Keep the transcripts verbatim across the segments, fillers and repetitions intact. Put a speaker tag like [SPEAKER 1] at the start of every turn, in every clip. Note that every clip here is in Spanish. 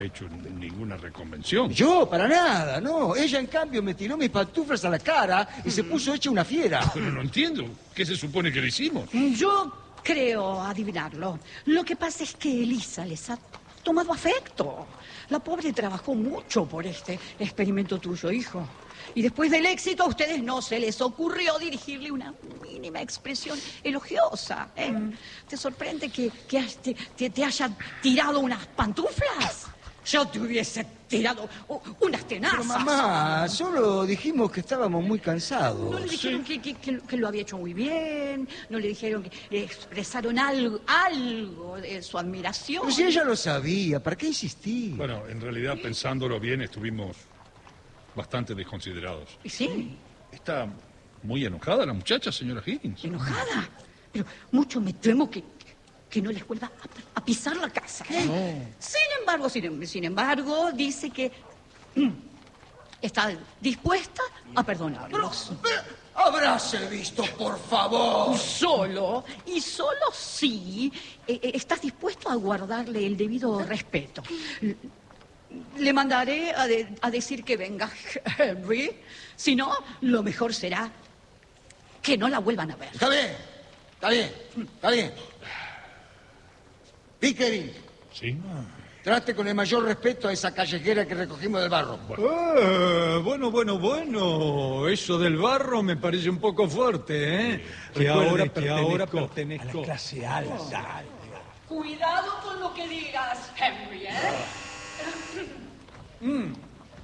[SPEAKER 1] hecho ninguna reconvención.
[SPEAKER 2] Yo, para nada, no. Ella, en cambio, me tiró mis pantuflas a la cara y se puso hecha una fiera.
[SPEAKER 1] Pero no entiendo. ¿Qué se supone que le hicimos?
[SPEAKER 3] Yo creo adivinarlo. Lo que pasa es que Elisa les ha tomado afecto. La pobre trabajó mucho por este experimento tuyo, hijo. Y después del éxito a ustedes no se les ocurrió dirigirle una mínima expresión elogiosa. ¿eh? Mm. ¿Te sorprende que, que te, te, te haya tirado unas pantuflas? Yo te hubiese tirado unas tenazas.
[SPEAKER 2] Pero mamá, solo dijimos que estábamos muy cansados.
[SPEAKER 3] No le dijeron sí. que, que, que lo había hecho muy bien, no le dijeron que le expresaron algo, algo de su admiración.
[SPEAKER 2] Pero si ella lo sabía, ¿para qué insistir?
[SPEAKER 1] Bueno, en realidad, pensándolo bien, estuvimos bastante desconsiderados.
[SPEAKER 3] Sí.
[SPEAKER 1] Está muy enojada la muchacha, señora Higgins.
[SPEAKER 3] ¿Enojada? Pero mucho me temo que... que no les vuelva a, a pisar la casa. ¿eh?
[SPEAKER 1] No.
[SPEAKER 3] Sin embargo, sin, sin embargo, dice que mm, está dispuesta a perdonarlos.
[SPEAKER 2] Pero, ¡habráse visto, por favor!
[SPEAKER 3] Solo, y solo si eh, eh, estás dispuesto a guardarle el debido respeto. Le mandaré a, de, a decir que venga Henry. Si no, lo mejor será que no la vuelvan a ver.
[SPEAKER 2] Está bien, está bien, está bien. Pickering.
[SPEAKER 1] Sí.
[SPEAKER 2] Trate con el mayor respeto a esa callejera que recogimos del barro.
[SPEAKER 4] Bueno. Ah, bueno, bueno, bueno. Eso del barro me parece un poco fuerte, ¿eh? Sí. Que, ahora que ahora pertenezco a la clase alta.
[SPEAKER 3] Oh. Cuidado con lo que digas, Henry, ¿eh? Mm.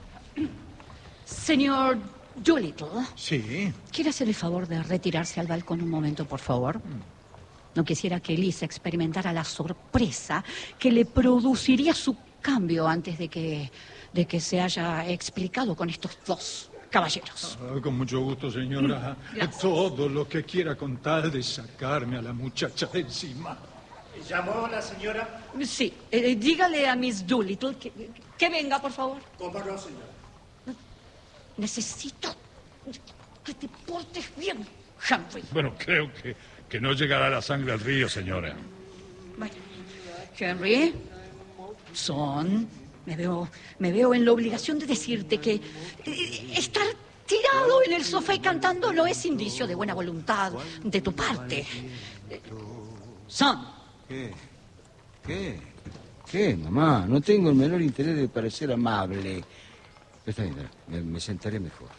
[SPEAKER 3] Señor Doolittle.
[SPEAKER 4] Sí.
[SPEAKER 3] ¿Quiere hacer el favor de retirarse al balcón un momento, por favor? Mm. No quisiera que Elisa experimentara la sorpresa que le produciría su cambio antes de que, de que se haya explicado con estos dos caballeros.
[SPEAKER 4] Ah, con mucho gusto, señora.
[SPEAKER 3] Gracias.
[SPEAKER 4] Todo lo que quiera con tal de sacarme a la muchacha de encima.
[SPEAKER 5] ¿Llamó a la señora?
[SPEAKER 3] Sí. Eh, dígale a Miss Doolittle que, que venga, por favor.
[SPEAKER 5] ¿Cómo no, señora?
[SPEAKER 3] Necesito que te portes bien, Humphrey.
[SPEAKER 1] Bueno, creo que... que no llegará la sangre al río, señora.
[SPEAKER 3] Bueno, Henry, son, me veo, me veo en la obligación de decirte que eh, estar tirado en el sofá y cantando no es indicio de buena voluntad de tu parte. Son.
[SPEAKER 2] ¿Qué? ¿Qué? ¿Qué, mamá? No tengo el menor interés de parecer amable. Está bien, me, me sentaré mejor.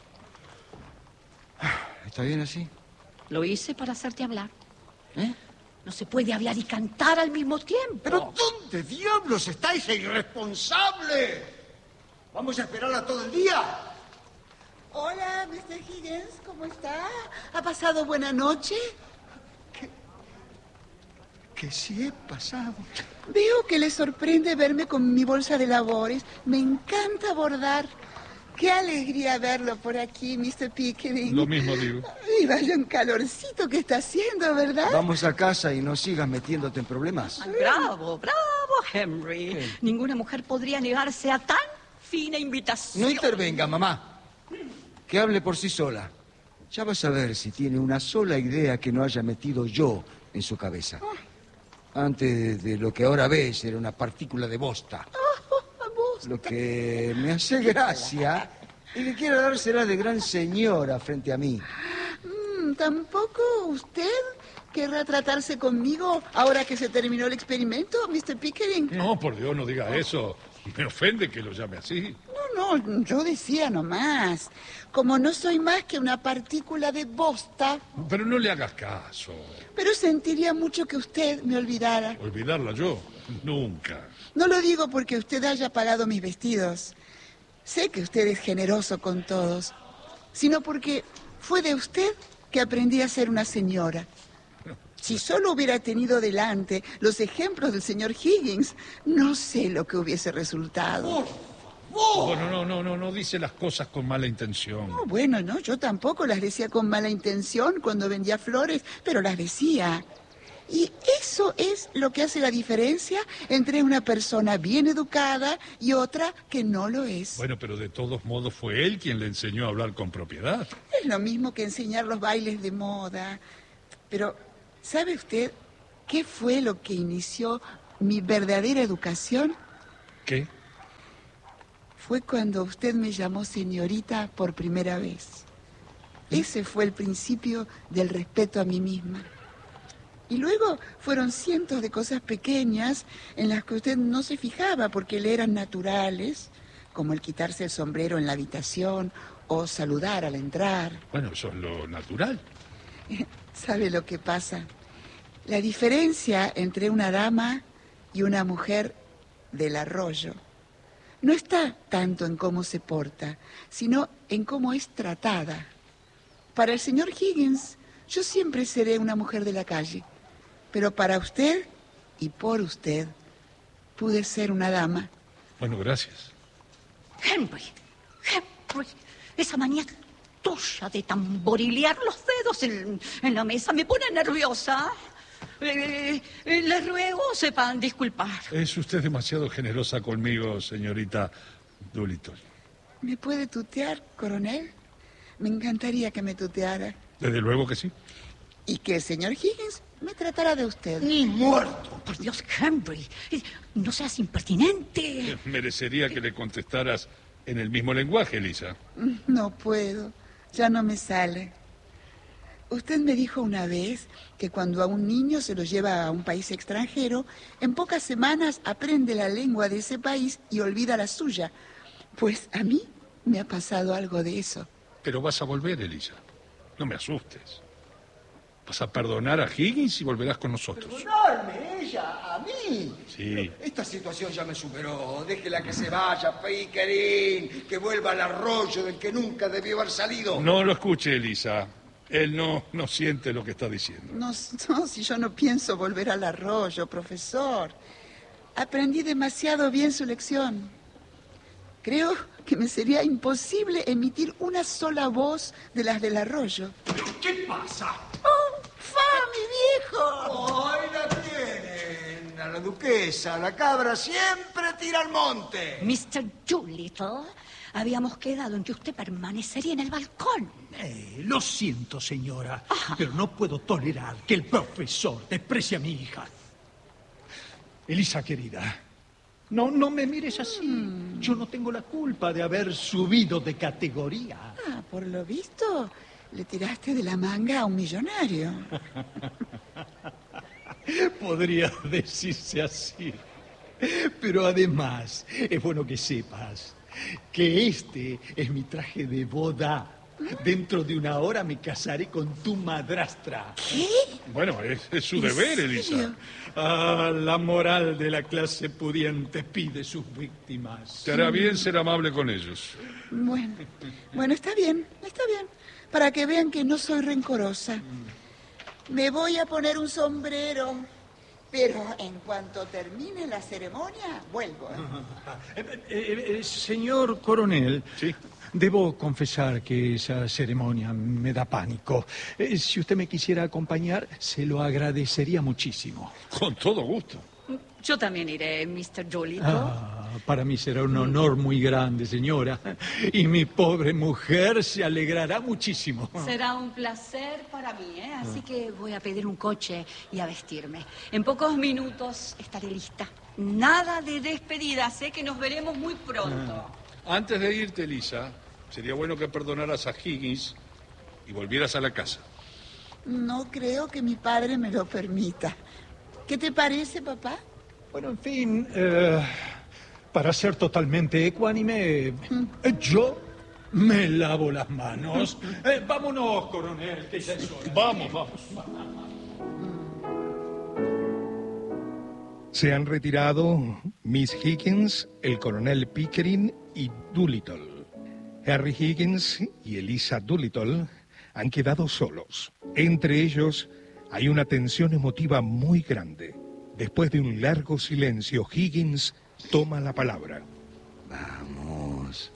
[SPEAKER 2] ¿Está bien así?
[SPEAKER 3] Lo hice para hacerte hablar.
[SPEAKER 2] ¿Eh?
[SPEAKER 3] No se puede hablar y cantar al mismo tiempo.
[SPEAKER 2] ¿Pero dónde diablos está ese irresponsable? ¿Vamos a esperarla todo el día?
[SPEAKER 6] Hola, mister Higgins, ¿cómo está? ¿Ha pasado buena noche?
[SPEAKER 2] ¿Qué? Que sí he pasado.
[SPEAKER 6] Veo que le sorprende verme con mi bolsa de labores. Me encanta bordar. Qué alegría verlo por aquí, mister Pickering.
[SPEAKER 1] Lo mismo digo.
[SPEAKER 6] Y vaya un calorcito que está haciendo, ¿verdad?
[SPEAKER 2] Vamos a casa y no sigas metiéndote en problemas.
[SPEAKER 3] Ay, bravo, bravo, Henry.
[SPEAKER 2] ¿Qué?
[SPEAKER 3] Ninguna mujer podría negarse a tan fina invitación.
[SPEAKER 2] No intervenga, mamá. Que hable por sí sola. Ya vas a ver si tiene una sola idea que no haya metido yo en su cabeza. Antes de lo que ahora ves, era una partícula de bosta. Lo que me hace gracia es que quiera dársela de gran señora frente a mí.
[SPEAKER 6] Mm, ¿Tampoco usted querrá tratarse conmigo ahora que se terminó el experimento, mister Pickering?
[SPEAKER 1] No, por Dios, no diga eso. Me ofende que lo llame así.
[SPEAKER 6] No, no, yo decía nomás. Como no soy más que una partícula de bosta,
[SPEAKER 1] Pero no le hagas caso.
[SPEAKER 6] pero sentiría mucho que usted me olvidara.
[SPEAKER 1] Olvidarla yo, nunca.
[SPEAKER 6] No lo digo porque usted haya pagado mis vestidos. Sé que usted es generoso con todos, sino porque fue de usted que aprendí a ser una señora. Si solo hubiera tenido delante los ejemplos del señor Higgins, no sé lo que hubiese resultado.
[SPEAKER 1] Bueno, no, no, no, no dice las cosas con mala intención.
[SPEAKER 6] No, bueno, no, yo tampoco las decía con mala intención cuando vendía flores, pero las decía. Y eso es lo que hace la diferencia entre una persona bien educada y otra que no lo es.
[SPEAKER 1] Bueno, pero de todos modos fue él quien le enseñó a hablar con propiedad.
[SPEAKER 6] Es lo mismo que enseñar los bailes de moda. Pero, ¿sabe usted qué fue lo que inició mi verdadera educación?
[SPEAKER 1] ¿Qué?
[SPEAKER 6] fue cuando usted me llamó señorita por primera vez. Ese fue el principio del respeto a mí misma. Y luego fueron cientos de cosas pequeñas en las que usted no se fijaba porque le eran naturales, como el quitarse el sombrero en la habitación o saludar al entrar.
[SPEAKER 1] Bueno, eso es lo natural.
[SPEAKER 6] ¿Sabe lo que pasa? La diferencia entre una dama y una mujer del arroyo no está tanto en cómo se porta, sino en cómo es tratada. Para el señor Higgins, yo siempre seré una mujer de la calle, pero para usted y por usted pude ser una dama.
[SPEAKER 1] Bueno, gracias.
[SPEAKER 3] Henry, Henry, esa manía tuya de tamborilear los dedos en, en la mesa me pone nerviosa. Eh, eh, les ruego sepan disculpar.
[SPEAKER 1] Es usted demasiado generosa conmigo, señorita Doolittle.
[SPEAKER 6] ¿Me puede tutear, coronel? Me encantaría que me tuteara.
[SPEAKER 1] Desde luego que sí.
[SPEAKER 6] Y que el señor Higgins me tratara de usted.
[SPEAKER 3] Ni muerto. Por Dios, Henry, eh, no seas impertinente.
[SPEAKER 1] Eh, Merecería que le contestaras en el mismo lenguaje, Elisa.
[SPEAKER 6] No puedo, ya no me sale. Usted me dijo una vez que cuando a un niño se lo lleva a un país extranjero, en pocas semanas aprende la lengua de ese país y olvida la suya. Pues a mí me ha pasado algo de eso.
[SPEAKER 1] Pero vas a volver, Elisa. No me asustes. Vas a perdonar a Higgins y volverás con nosotros.
[SPEAKER 2] ¿Perdonarme ella? ¿A mí?
[SPEAKER 1] Sí.
[SPEAKER 2] Esta situación ya me superó. Déjela que se vaya, Pickering. Que vuelva al arroyo del que nunca debió haber salido.
[SPEAKER 1] No lo escuche, Elisa. Él no, no siente lo que está diciendo.
[SPEAKER 6] No, no, si yo no pienso volver al arroyo, profesor. Aprendí demasiado bien su lección. Creo que me sería imposible emitir una sola voz de las del arroyo.
[SPEAKER 4] ¿Qué pasa?
[SPEAKER 6] ¡Oh, fa, mi viejo!
[SPEAKER 2] ¡Ahí la tienen! A la duquesa, la cabra siempre tira al monte.
[SPEAKER 3] mister Doolittle, habíamos quedado en que usted permanecería en el balcón.
[SPEAKER 4] Eh, lo siento, señora, pero no puedo tolerar que el profesor desprecie a mi hija. Elisa, querida, no, no me mires así. Mm. Yo no tengo la culpa de haber subido de categoría.
[SPEAKER 6] Ah, por lo visto, le tiraste de la manga a un millonario.
[SPEAKER 4] Podría decirse así. Pero además, es bueno que sepas que este es mi traje de boda. Dentro de una hora me casaré con tu madrastra.
[SPEAKER 6] ¿Qué?
[SPEAKER 1] Bueno, es, es su deber, Elisa.
[SPEAKER 4] Ah, la moral de la clase pudiente pide sus víctimas.
[SPEAKER 1] Te hará bien ser amable con ellos.
[SPEAKER 6] Bueno, bueno, está bien, está bien. Para que vean que no soy rencorosa. Me voy a poner un sombrero, pero en cuanto termine la ceremonia, vuelvo. ¿eh?
[SPEAKER 4] Eh, eh, eh, señor coronel,
[SPEAKER 1] Sí.
[SPEAKER 4] Debo confesar que esa ceremonia me da pánico. Eh, si usted me quisiera acompañar, se lo agradecería muchísimo.
[SPEAKER 1] Con todo gusto.
[SPEAKER 3] Yo también iré, mister Doolittle.
[SPEAKER 4] Ah, para mí será un honor muy grande, señora. Y mi pobre mujer se alegrará muchísimo.
[SPEAKER 3] Será un placer para mí, ¿eh? Así que voy a pedir un coche y a vestirme. En pocos minutos estaré lista. Nada de despedida, sé que nos veremos muy pronto.
[SPEAKER 1] Antes de irte, Elisa, sería bueno que perdonaras a Higgins y volvieras a la casa.
[SPEAKER 6] No creo que mi padre me lo permita. ¿Qué te parece, papá?
[SPEAKER 4] Bueno, en fin, eh, para ser totalmente ecuánime, eh, yo me lavo las manos. Eh, vámonos, coronel, que ya es hora.
[SPEAKER 1] Vamos, vamos.
[SPEAKER 7] Se han retirado Miss Higgins, el coronel Pickering y Doolittle. Harry Higgins y Elisa Doolittle han quedado solos. Entre ellos hay una tensión emotiva muy grande. Después de un largo silencio, Higgins toma la palabra.
[SPEAKER 2] Vamos.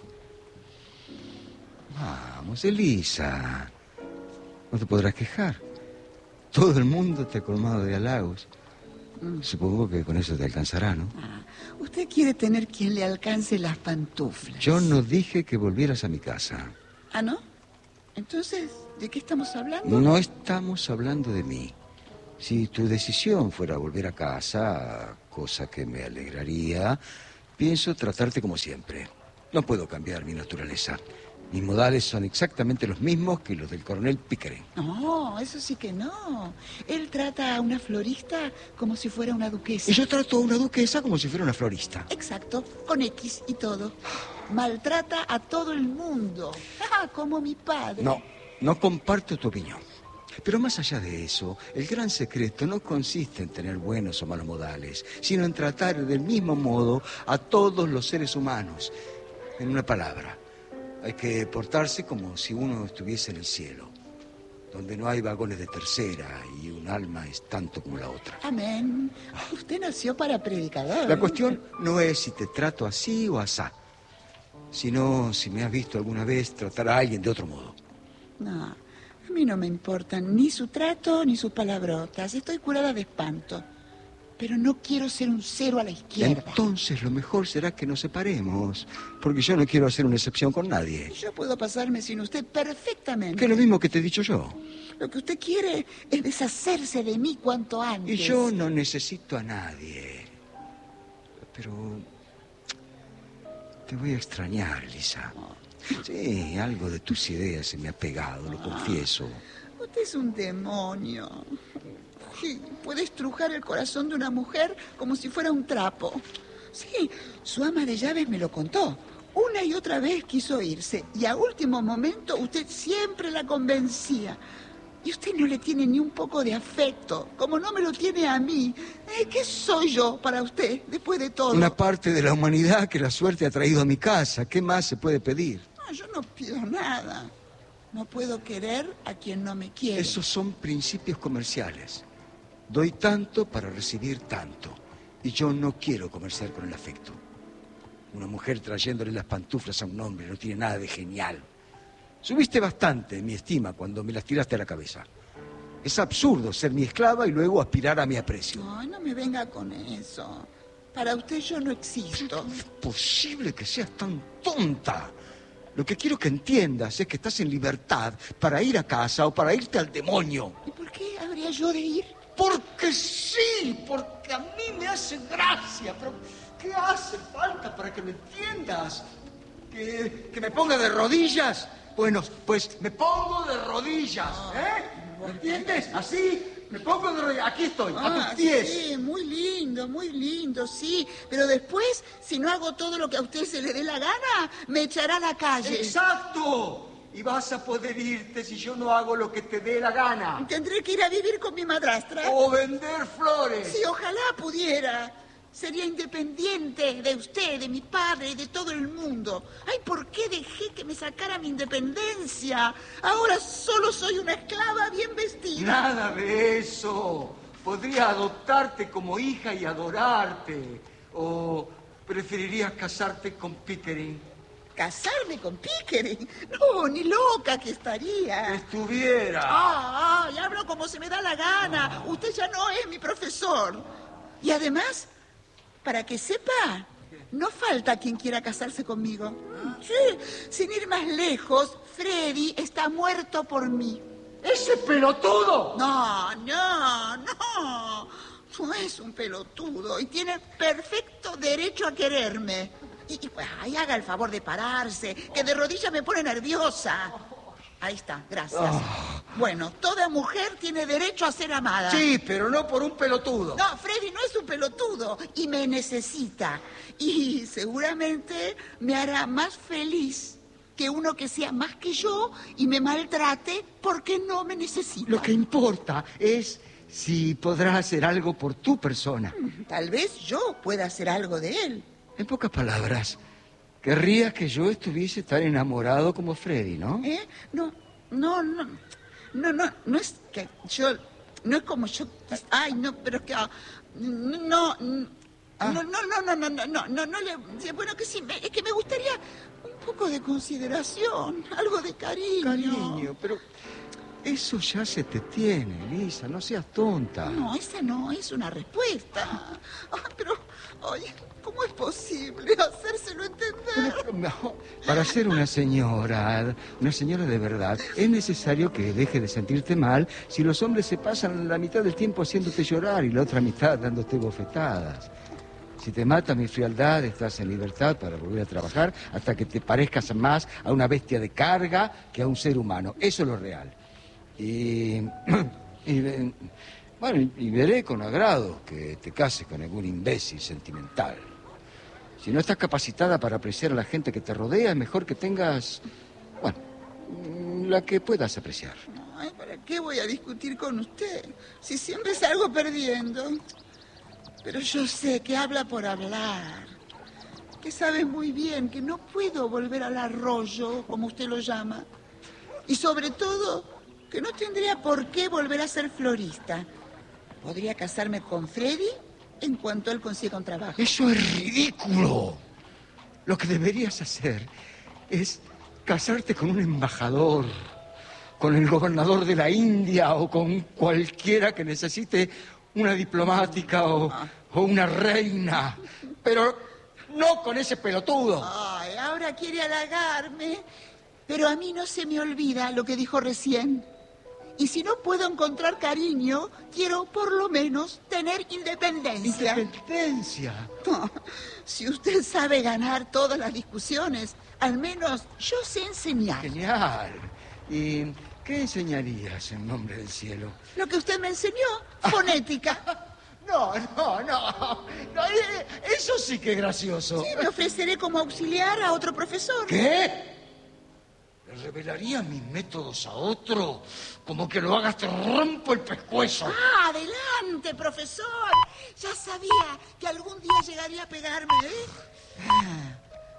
[SPEAKER 2] Vamos, Elisa. No te podrás quejar. Todo el mundo te ha colmado de halagos. Supongo que con eso te alcanzará, ¿no?
[SPEAKER 6] Ah, usted quiere tener quien le alcance las pantuflas.
[SPEAKER 2] Yo no dije que volvieras a mi casa.
[SPEAKER 6] ¿Ah, no? Entonces, ¿de qué estamos hablando?
[SPEAKER 2] No estamos hablando de mí. Si tu decisión fuera volver a casa, cosa que me alegraría, pienso tratarte como siempre. No puedo cambiar mi naturaleza. Mis modales son exactamente los mismos que los del coronel Pickering.
[SPEAKER 6] No, eso sí que no. Él trata a una florista como si fuera una duquesa.
[SPEAKER 2] Y yo trato a una duquesa como si fuera una florista.
[SPEAKER 6] Exacto, con X y todo. Maltrata a todo el mundo. Ah, como mi padre.
[SPEAKER 2] No, no comparto tu opinión. Pero más allá de eso, el gran secreto no consiste en tener buenos o malos modales, sino en tratar del mismo modo a todos los seres humanos. En una palabra, hay que portarse como si uno estuviese en el cielo, donde no hay vagones de tercera y un alma es tanto como la otra.
[SPEAKER 6] Amén. Usted nació para predicador.
[SPEAKER 2] La cuestión no es si te trato así o asá, sino si me has visto alguna vez tratar a alguien de otro modo.
[SPEAKER 6] No, a mí no me importan ni su trato ni sus palabrotas. Estoy curada de espanto. Pero no quiero ser un cero a la izquierda.
[SPEAKER 2] Entonces lo mejor será que nos separemos, porque yo no quiero hacer una excepción con nadie.
[SPEAKER 6] Yo puedo pasarme sin usted perfectamente.
[SPEAKER 2] Que es lo mismo que te he dicho yo.
[SPEAKER 6] Lo que usted quiere es deshacerse de mí cuanto antes.
[SPEAKER 2] Y yo no necesito a nadie. Pero te voy a extrañar, Lisa. Sí, algo de tus ideas se me ha pegado, lo confieso.
[SPEAKER 6] Usted es un demonio. Sí, puede estrujar el corazón de una mujer como si fuera un trapo. Sí, su ama de llaves me lo contó. Una y otra vez quiso irse y a último momento usted siempre la convencía. Y usted no le tiene ni un poco de afecto, como no me lo tiene a mí. Eh, ¿Qué soy yo para usted, después de todo?
[SPEAKER 2] Una parte de la humanidad que la suerte ha traído a mi casa. ¿Qué más se puede pedir?
[SPEAKER 6] No, yo no pido nada. No puedo querer a quien no me quiere.
[SPEAKER 2] Esos son principios comerciales. Doy tanto para recibir tanto. Y yo no quiero comerciar con el afecto. Una mujer trayéndole las pantuflas a un hombre no tiene nada de genial. Subiste bastante mi estima cuando me las tiraste a la cabeza. Es absurdo ser mi esclava y luego aspirar a mi aprecio.
[SPEAKER 6] No, no me venga con eso. Para usted yo no existo.
[SPEAKER 2] ¿Cómo es posible que seas tan tonta? Lo que quiero que entiendas es que estás en libertad para ir a casa o para irte al demonio.
[SPEAKER 6] ¿Y por qué habría yo de ir?
[SPEAKER 2] Porque sí, porque a mí me hace gracia, pero ¿qué hace falta para que me entiendas? ¿Que, que me ponga de rodillas? Bueno, pues me pongo de rodillas, ¿eh? ¿Me entiendes? Así, me pongo de rodillas. Aquí estoy, a tus pies.
[SPEAKER 6] Sí, muy lindo, muy lindo, sí. Pero después, si no hago todo lo que a usted se le dé la gana, me echará a la calle.
[SPEAKER 2] ¡Exacto! Y vas a poder irte si yo no hago lo que te dé la gana.
[SPEAKER 6] Tendré que ir a vivir con mi madrastra.
[SPEAKER 2] O vender flores.
[SPEAKER 6] Sí, ojalá pudiera. Sería independiente de usted, de mi padre y de todo el mundo. Ay, ¿por qué dejé que me sacara mi independencia? Ahora solo soy una esclava bien vestida.
[SPEAKER 2] Nada de eso. Podría adoptarte como hija y adorarte. ¿O preferirías casarte con Pickering?
[SPEAKER 6] ¿Casarme con Pickering? No, ni loca que estaría.
[SPEAKER 2] Estuviera.
[SPEAKER 6] Ah, ah, y hablo como se me da la gana. Usted ya no es mi profesor. Y además, para que sepa, no falta quien quiera casarse conmigo. Sí, sin ir más lejos, Freddy está muerto por mí.
[SPEAKER 2] ¡Ese pelotudo!
[SPEAKER 6] No, no, no. No es un pelotudo y tiene perfecto derecho a quererme. Y, y, pues, ay, haga el favor de pararse, que de rodillas me pone nerviosa. Ahí está, gracias. Oh. Bueno, toda mujer tiene derecho a ser amada.
[SPEAKER 2] Sí, pero no por un pelotudo.
[SPEAKER 6] No, Freddy no es un pelotudo y me necesita. Y seguramente me hará más feliz que uno que sea más que yo y me maltrate porque no me necesita.
[SPEAKER 2] Lo que importa es si podrás hacer algo por tu persona.
[SPEAKER 6] Tal vez yo pueda hacer algo de él.
[SPEAKER 2] En pocas palabras, querrías que yo estuviese tan enamorado como Freddy, ¿no?
[SPEAKER 6] ¿Eh? No, no, no, no, no, no es que yo, no es como yo, ay, no, pero es que, no, no, ah. no, no, no, no, no, no, no, no, no le, bueno, que sí, es que me gustaría un poco de consideración, algo de cariño.
[SPEAKER 2] Cariño, pero eso ya se te tiene, Lisa, no seas tonta.
[SPEAKER 6] No, esa no es una respuesta. Ah, pero, oye, ¿cómo es posible hacérselo entender?
[SPEAKER 2] Pero, no, para ser una señora, una señora de verdad, es necesario que deje de sentirte mal si los hombres se pasan la mitad del tiempo haciéndote llorar y la otra mitad dándote bofetadas. Si te mata mi frialdad, estás en libertad para volver a trabajar hasta que te parezcas más a una bestia de carga que a un ser humano. Eso es lo real. Y, y bueno, y veré con agrado que te cases con algún imbécil sentimental. Si no estás capacitada para apreciar a la gente que te rodea, es mejor que tengas, bueno, la que puedas apreciar.
[SPEAKER 6] Ay, ¿para qué voy a discutir con usted? Si siempre salgo perdiendo. Pero yo sé que habla por hablar. Que sabe muy bien que no puedo volver al arroyo, como usted lo llama. Y sobre todo, que no tendría por qué volver a ser florista. Podría casarme con Freddy en cuanto él consiga un trabajo.
[SPEAKER 2] Eso es ridículo. Lo que deberías hacer es casarte con un embajador, con el gobernador de la India o con cualquiera que necesite una diplomática o, o una reina. Pero no con ese pelotudo.
[SPEAKER 6] Ay, ahora quiere halagarme. Pero a mí no se me olvida lo que dijo recién. Y si no puedo encontrar cariño, quiero por lo menos tener independencia.
[SPEAKER 2] ¿Independencia?
[SPEAKER 6] No, si usted sabe ganar todas las discusiones, al menos yo sé enseñar.
[SPEAKER 2] Genial. ¿Y qué enseñarías en nombre del cielo?
[SPEAKER 6] Lo que usted me enseñó, fonética.
[SPEAKER 2] No, no, no, no. Eso sí que es gracioso.
[SPEAKER 6] Sí, me ofreceré como auxiliar a otro profesor.
[SPEAKER 2] ¿Qué? ¿Le revelaría mis métodos a otro? Como que lo hagas, te rompo el pescuezo.
[SPEAKER 6] Ah, adelante, profesor. Ya sabía que algún día llegaría a pegarme, ¿eh? Ah,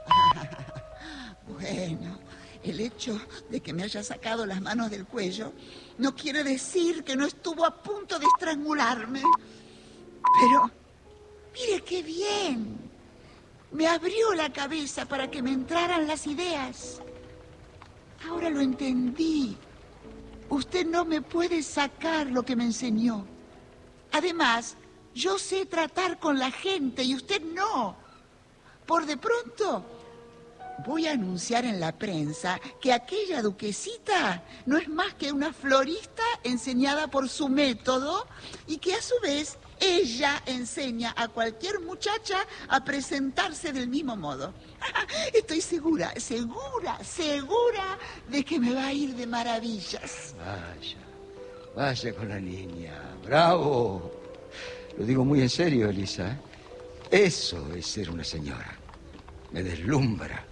[SPEAKER 6] ah, bueno, el hecho de que me haya sacado las manos del cuello no quiere decir que no estuvo a punto de estrangularme. Pero, mire qué bien. Me abrió la cabeza para que me entraran las ideas. Ahora lo entendí. Usted no me puede sacar lo que me enseñó. Además, yo sé tratar con la gente y usted no. Por de pronto, voy a anunciar en la prensa que aquella duquesita no es más que una florista enseñada por su método y que a su vez ella enseña a cualquier muchacha a presentarse del mismo modo. Estoy segura, segura, segura de que me va a ir de maravillas.
[SPEAKER 2] Vaya, vaya con la niña. ¡Bravo! Lo digo muy en serio, Elisa. Eso es ser una señora. Me deslumbra.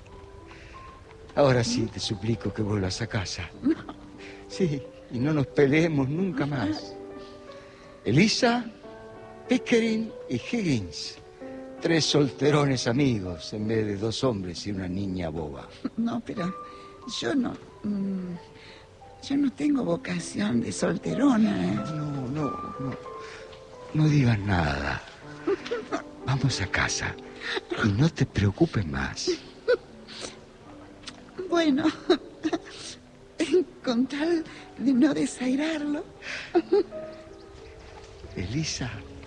[SPEAKER 2] Ahora sí te suplico que vuelvas a casa. Sí, y no nos peleemos nunca más. Elisa, Pickering y Higgins. Tres solterones amigos en vez de dos hombres y una niña boba.
[SPEAKER 6] No, pero yo no... Mmm, yo no tengo vocación de solterona. ¿eh?
[SPEAKER 2] No, no, no. No digas nada. Vamos a casa y no te preocupes más.
[SPEAKER 6] Bueno, con tal de no desairarlo.
[SPEAKER 2] Elisa,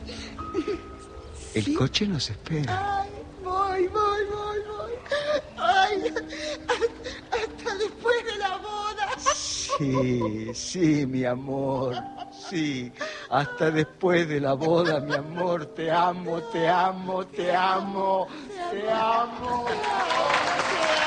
[SPEAKER 2] el
[SPEAKER 6] ¿Sí?
[SPEAKER 2] coche nos espera.
[SPEAKER 6] Ay, voy, voy, voy, voy. Ay, hasta después de la boda.
[SPEAKER 2] Sí, sí, mi amor. Sí, hasta después de la boda, mi amor. Te amo, te amo, te amo, te amo.
[SPEAKER 6] Te amo.